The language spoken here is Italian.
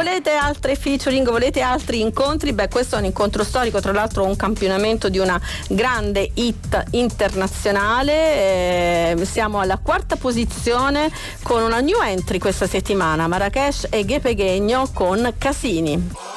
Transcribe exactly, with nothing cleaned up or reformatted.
Volete altre featuring, volete altri incontri? Beh, questo è un incontro storico, tra l'altro un campionamento di una grande hit internazionale. Eh, siamo alla quarta posizione con una new entry questa settimana, Marrakesh e Ghe Pequeno con Casini.